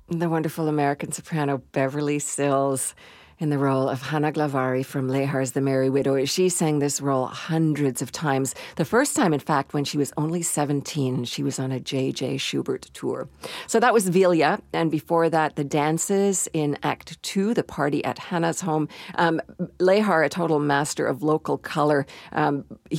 The wonderful American soprano Beverly Sills in the role of Hannah Glavari from Lehar's The Merry Widow. She sang this role hundreds of times. The first time, in fact, when she was only 17, she was on a J.J. Schubert tour. So that was Vilja, and before that, the dances in Act 2, the party at Hannah's home. Lehar, a total master of local color.